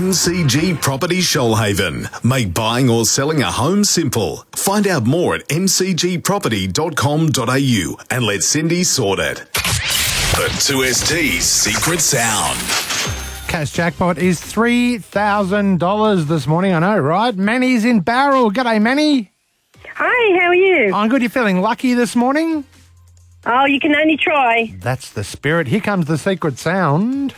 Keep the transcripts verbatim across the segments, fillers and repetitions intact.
M C G Property Shoalhaven. Make buying or selling a home simple. Find out more at m c g property dot com dot a u and let Cindy sort it. The two S T's secret sound. Cash jackpot is three thousand dollars this morning. I know, right? Manny's in Bowral. G'day, Manny. Hi, how are you? I'm good. You feeling lucky this morning? Oh, you can only try. That's the spirit. Here comes the secret sound.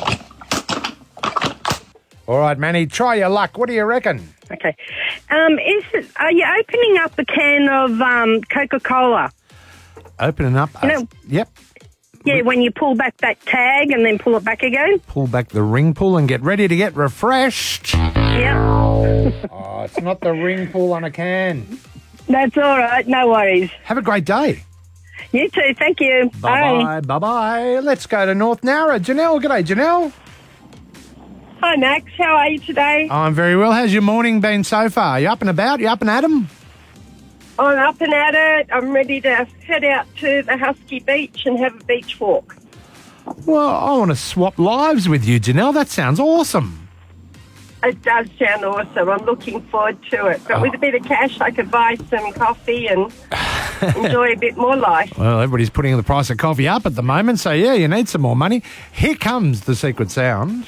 All right, Manny, try your luck. What do you reckon? Okay. Um, is it, are you opening up a can of um, Coca-Cola? Opening up. You uh, know- yep. Yeah, when you pull back that tag and then pull it back again? Pull back the ring pull and get ready to get refreshed. Yeah. Oh, it's not the ring pull on a can. That's all right. No worries. Have a great day. You too. Thank you. Bye-bye. Bye-bye. Let's go to North Nowra. Janelle. G'day, Janelle. Hi, Max. How are you today? I'm very well. How's your morning been so far? You up and about? You up and at 'em? I'm up and at it. I'm ready to head out to the Husky Beach and have a beach walk. Well, I want to swap lives with you, Janelle. That sounds awesome. It does sound awesome. I'm looking forward to it. But Oh. with a bit of cash, I could buy some coffee and enjoy a bit more life. Well, everybody's putting the price of coffee up at the moment, so yeah, you need some more money. Here comes the secret sound.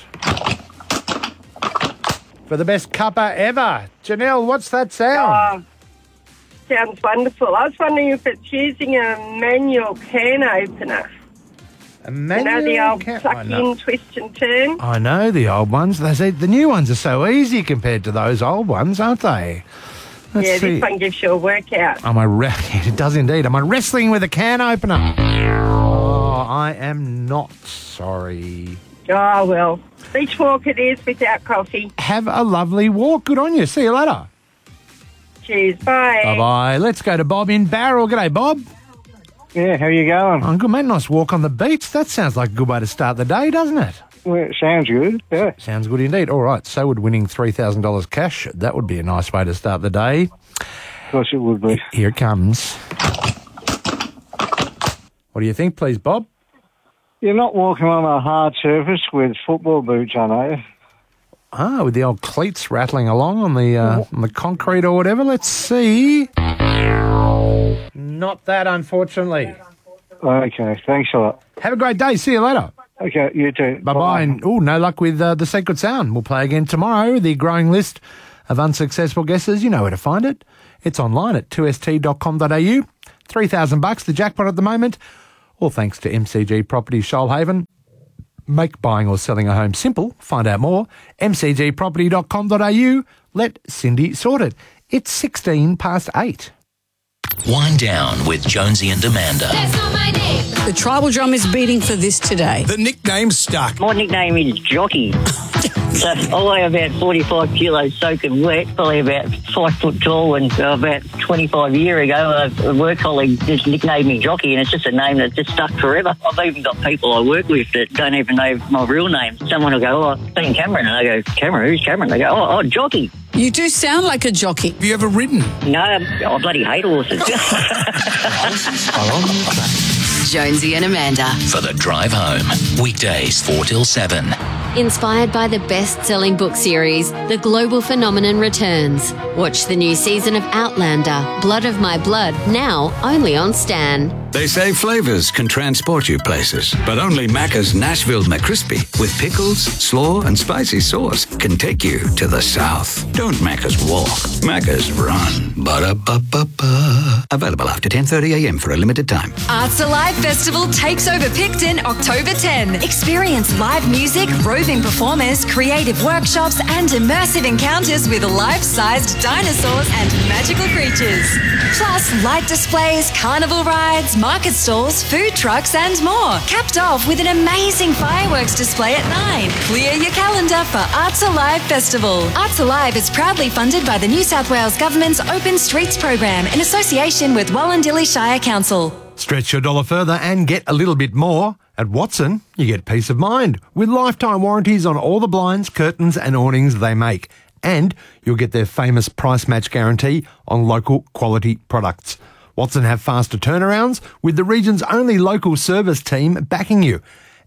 For the best cuppa ever. Janelle, what's that sound? Oh, sounds wonderful. I was wondering if it's using a manual can opener. A You manual know, the old can- suck I know. in, twist and turn. I know the old ones. They say the new ones are so easy compared to those old ones, aren't they? Let's yeah, see. this one gives you a workout. Am I re- it does indeed. Am I wrestling with a can opener? Oh, I am not sorry. Oh, well. Beach walk it is without coffee. Have a lovely walk. Good on you. See you later. Cheers. Bye. Bye-bye. Let's go to Bob in Barrel. G'day, Bob. Yeah, how you going? I'm good, mate. Nice walk on the beach. That sounds like a good way to start the day, doesn't it? Well, it sounds good, yeah. Sounds good indeed. All right, so would winning three thousand dollars cash. That would be a nice way to start the day. Of course it would be. Here it comes. What do you think, please, Bob? You're not walking on a hard surface with football boots on, are you? Ah, with the old cleats rattling along on the uh, on the concrete or whatever. Let's see. Not that, unfortunately. Okay, thanks a lot. Have a great day. See you later. Okay, you too. Bye-bye. And, oh, no luck with uh, the secret sound. We'll play again tomorrow. The growing list of unsuccessful guesses, you know where to find it. It's online at two s t dot com dot a u. three thousand bucks, the jackpot at the moment. All thanks to M C G Property Shoalhaven. Make buying or selling a home simple. Find out more. m c g property dot com dot a u. Let Cindy sort it. It's sixteen past eight. Wind down with Jonesy and Amanda. That's not my name. The tribal drum is beating for this today. The nickname's stuck. My nickname is Jockey. So I weigh about forty-five kilos soaking wet, probably about five foot tall, and uh, about twenty-five years ago a work colleague just nicknamed me Jockey, and it's just a name that just stuck forever. I've even got people I work with that don't even know my real name. Someone will go, oh, I've seen Cameron, and I go, Cameron, who's Cameron? They go, oh, oh, Jockey. You do sound like a jockey. Have you ever ridden? No, I bloody hate horses. Jonesy and Amanda. For the drive home. Weekdays four till seven. Inspired by the best-selling book series, The Global Phenomenon returns. Watch the new season of Outlander, Blood of My Blood, now only on Stan. They say flavors can transport you places, but only Macca's Nashville McCrispy with pickles, slaw, and spicy sauce can take you to the South. Don't Macca's walk, Macca's run. Ba-da-ba-ba-ba. Available after ten thirty a m for a limited time. Arts Alive Festival takes over Picton October tenth. Experience live music, roving performers, creative workshops, and immersive encounters with life-sized dinosaurs and magical creatures. Plus, light displays, carnival rides, market stalls, food trucks, and more. Capped off with an amazing fireworks display at nine. Clear your calendar for Arts Alive Festival. Arts Alive is proudly funded by the New South Wales Government's Open Streets program in association with Wallandilly Shire Council. Stretch your dollar further and get a little bit more. At Watson, you get peace of mind with lifetime warranties on all the blinds, curtains and awnings they make. And you'll get their famous price match guarantee on local quality products. Watson have faster turnarounds with the region's only local service team backing you.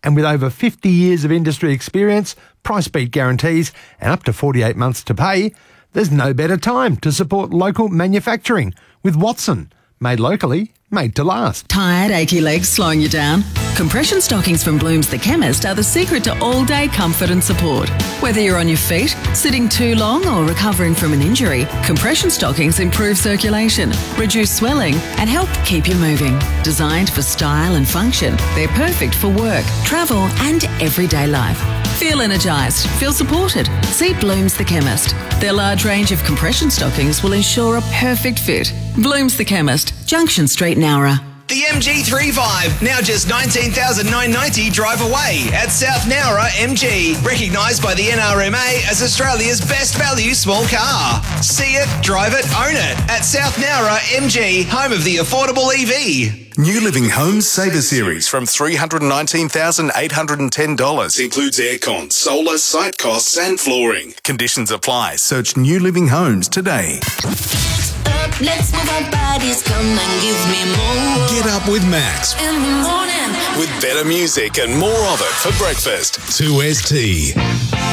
And with over fifty years of industry experience, price beat guarantees, and up to forty-eight months to pay, there's no better time to support local manufacturing with Watson. Made locally, made to last. Tired, achy legs slowing you down? Compression stockings from Blooms the Chemist are the secret to all-day comfort and support. Whether you're on your feet, sitting too long or recovering from an injury, compression stockings improve circulation, reduce swelling and help keep you moving. Designed for style and function, they're perfect for work, travel and everyday life. Feel energised, feel supported. See Blooms the Chemist. Their large range of compression stockings will ensure a perfect fit. Blooms the Chemist, Junction Street, Nowra. The M G three five, now just nineteen thousand nine hundred ninety drive away at South Nowra M G. Recognised by the N R M A as Australia's best value small car. See it, drive it, own it at South Nowra M G, home of the affordable E V. New Living Homes Saver Series from three hundred nineteen thousand eight hundred ten dollars. Includes aircon, solar, site costs and flooring. Conditions apply. Search New Living Homes today. Let's move our bodies, come and give me more. Get up with Max. In the morning. With better music and more of it for breakfast. two S T.